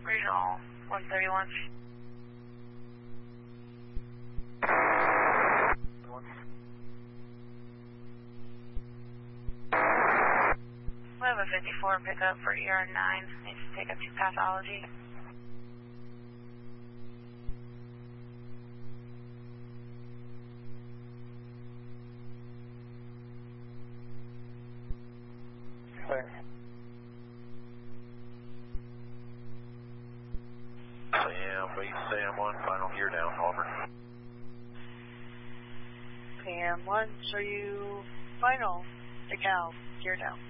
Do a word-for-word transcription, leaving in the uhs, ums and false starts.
Regional one thirty-one. We have a fifty-four pickup for E R nine. Needs to take up to pathology. Thanks. Sam, wait, Sam one, final gear down, over. Sam one, show you final, decal, gear down.